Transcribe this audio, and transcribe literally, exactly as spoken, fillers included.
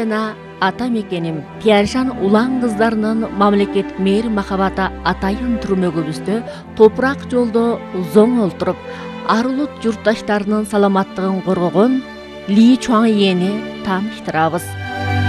жана ата мекеним Тяньшан улан кыздарынын мамлекет мээр махабаты атайын түрмөгүбүздө топурак жолдо зоң олтуруп, ар улут журтташтарынын саламаттыгын коргогон Ли Чуаңйени тааныштырабыз.